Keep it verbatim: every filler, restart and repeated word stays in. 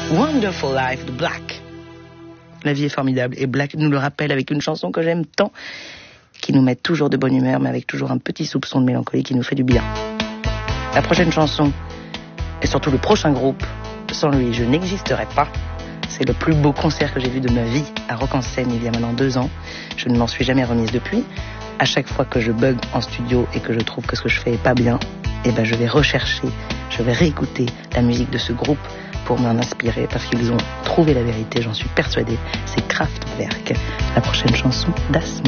Wonderful Life de Black. La vie est formidable et Black nous le rappelle avec une chanson que j'aime tant, qui nous met toujours de bonne humeur, mais avec toujours un petit soupçon de mélancolie qui nous fait du bien. La prochaine chanson, et surtout le prochain groupe, sans lui je n'existerais pas. C'est le plus beau concert que j'ai vu de ma vie à Rock-en-Seine il y a maintenant deux ans. Je ne m'en suis jamais remise depuis. À chaque fois que je bug en studio et que je trouve que ce que je fais est pas bien, eh ben je vais rechercher, je vais réécouter la musique de ce groupe pour m'en inspirer parce qu'ils ont trouvé la vérité, j'en suis persuadée. C'est Kraftwerk, la prochaine chanson d'Asthma.